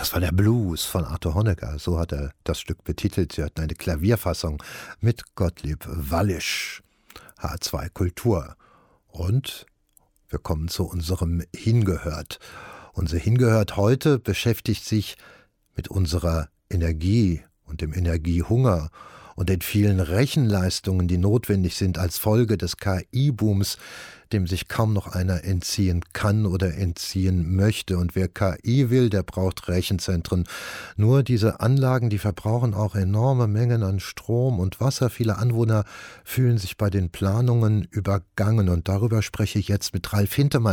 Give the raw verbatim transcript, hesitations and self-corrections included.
Das war der Blues von Arthur Honegger, so hat er das Stück betitelt. Sie hatten eine Klavierfassung mit Gottlieb Wallisch, H zwei Kultur. Und wir kommen zu unserem Hingehört. Unser Hingehört heute beschäftigt sich mit unserer Energie und dem Energiehunger und den vielen Rechenleistungen, die notwendig sind als Folge des K I-Booms, dem sich kaum noch einer entziehen kann oder entziehen möchte. Und wer K I will, der braucht Rechenzentren. Nur diese Anlagen, die verbrauchen auch enorme Mengen an Strom und Wasser. Viele Anwohner fühlen sich bei den Planungen übergangen. Und darüber spreche ich jetzt mit Ralf Hintemann.